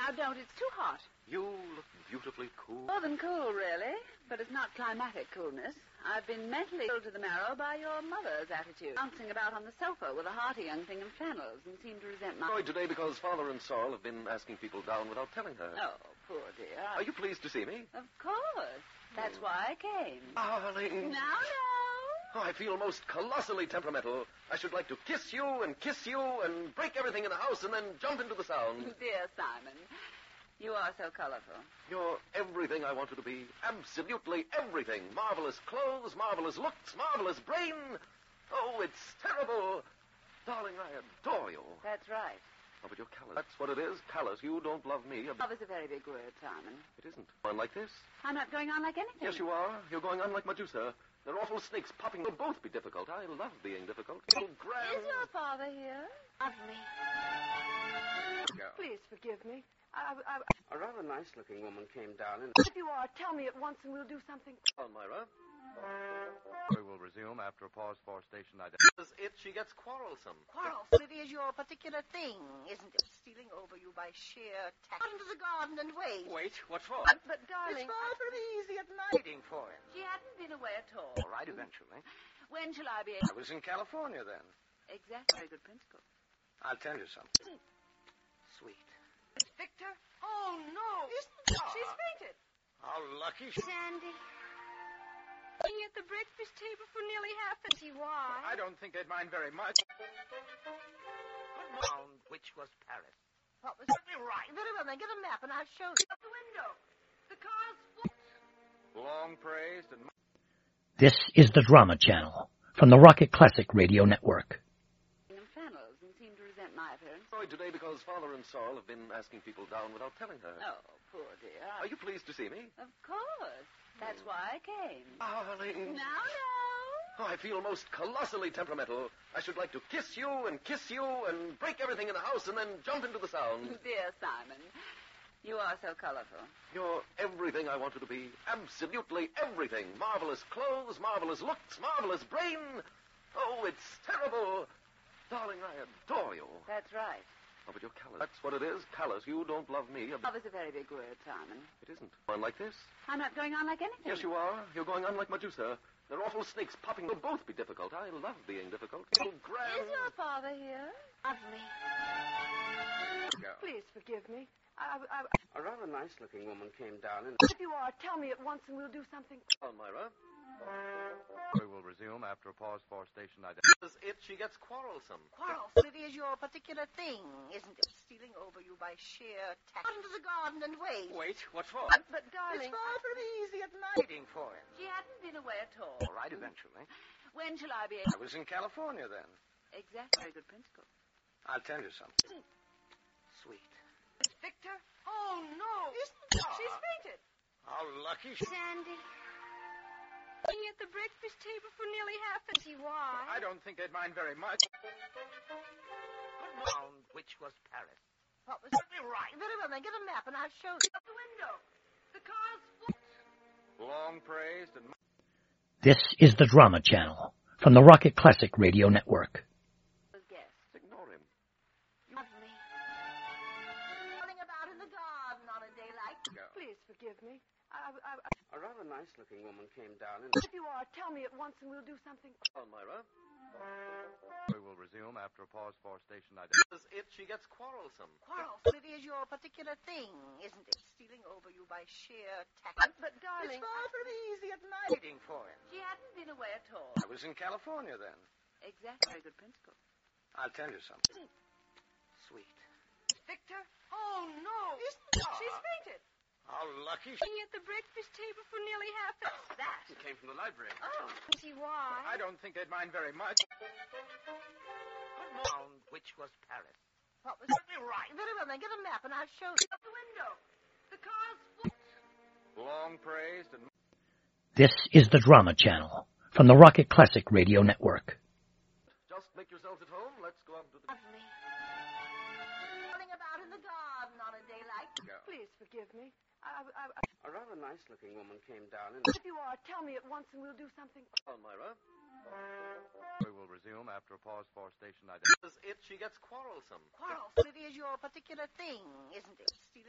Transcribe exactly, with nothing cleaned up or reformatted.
Now don't, it's too hot. You look beautifully cool. More than cool, really. But it's not climatic coolness. I've been mentally ill to the marrow by your mother's attitude. Bouncing about on the sofa with a hearty young thing in flannels and seemed to resent my... Annoyed today because Father and Sorrel have been asking people down without telling her. Oh, poor dear. Are you pleased to see me? Of course. That's why I came. Darling. Now, no. Oh, I feel most colossally temperamental. I should like to kiss you and kiss you and break everything in the house and then jump into the sound. Dear Simon, you are so colorful. You're everything I wanted to be. Absolutely everything. Marvelous clothes, marvelous looks, marvelous brain. Oh, it's terrible. Darling, I adore you. That's right. Oh, but you're callous. That's what it is. Callous. You don't love me. Love is a very big word, Simon. It isn't. On like this? I'm not going on like anything. Yes, you are. You're going on like Medusa. They're awful snakes popping. They'll both be difficult. I love being difficult. So grand. Is your father here? Love me. Yeah. Please forgive me. I, I, I, A rather nice-looking woman came down and... if you are, tell me at once and we'll do something. On, Myra. We will resume after a pause for station identity. Is it she gets quarrelsome. Quarrelsome. It is your particular thing, isn't it? Stealing over you by sheer tact. Out into the garden and wait. Wait, what for? But, but darling, It's far from easy at night. Waiting for him. She hadn't been away at all. All right, eventually. When shall I be I able... was in California then. Exactly. Very good principle. I'll tell you something. Sweet. Victor? Oh, no. Isn't it? She's fainted. How lucky she... Sandy. Sitting at the breakfast table for nearly half an hour. Why? I don't think they'd mind very much. Found which was Paris. What was it? Right. Very well, then get a map and I'll show you. Out the window. The car's full. Long praised and... This is the Drama Channel from the Rocket Classic Radio Network. In flannels and seemed to resent my appearance. Annoyed today because Father and Sorrel have been asking people down without telling her. Oh, poor dear. Are you pleased to see me? Of course. That's why I came. Darling. Now, no. Oh, I feel most colossally temperamental. I should like to kiss you and kiss you and break everything in the house and then jump into the sound. Dear Simon, you are so colorful. You're everything I wanted to be. Absolutely everything. Marvelous clothes, marvelous looks, marvelous brain. Oh, it's terrible. Darling, I adore you. That's right. Oh, but you're callous. That's what it is. Callous. You don't love me. Love is a very big word, Simon. It isn't. On like this? I'm not going on like anything. Yes, you are. You're going on like Medusa. They're awful snakes popping. They'll both be difficult. I love being difficult. So grand. Is your father here? Love me. Please forgive me. I, I, I, A rather nice-looking woman came down and... if you are, tell me at once and we'll do something. On, Myra. We will resume after a pause for station identity. Is it she gets quarrelsome. Quarrelsome. It is your particular thing, isn't it? Stealing over you by sheer tact. Out into the garden and wait. Wait, what for? But, but It's darling, far from easy at night. Waiting for him. She hadn't been away at all. All right, eventually. When shall I be I able... was in California then. Exactly. Very good principle. I'll tell you something. Sweet. Victor? Oh, no. Isn't it? She's fainted. How lucky she... Sandy. Sitting at the breakfast table for nearly half an hour. Why? I don't think they'd mind very much. Found which was Paris. What was it? Right. Very well, then get a map and I'll show you. Out the window. The car's full. Long praised and... This is the Drama Channel from the Rocket Classic Radio Network. Guess. Ignore him. Love me. Running about in the garden on a day like... Please forgive me. I, I, I, A rather nice-looking woman came down and... if you are, tell me at once and we'll do something. On, Myra. We will resume after a pause for station identity. Is it she gets quarrelsome. Quarrelsome. It is your particular thing, isn't it? Stealing over you by sheer tact. But, but It's darling, far from easy at night. Waiting for him. She hadn't been away at all. I was in California then. Exactly. Very good principle. I'll tell you something. Sweet. Victor? Oh, no. Isn't it? She's fainted. How lucky she... Sitting at the breakfast table for nearly half an hour. That. It came from the library. Oh, see why? I don't think they'd mind very much. Found which was Paris. What was it? Right. Very well, then get a map and I'll show you. Out the window. The car's full. Long praised and... This is the Drama Channel from the Rocket Classic Radio Network. Just make yourselves at home. Let's go out to the... Love me. Running about in the garden on a day like... Please forgive me. I, I, I, A rather nice-looking woman came down and... if you are, tell me at once and we'll do something. On, Myra. We will resume after a pause for station identity. Is it she gets quarrelsome. Quarrelsome. It is your particular thing, isn't it? Stealing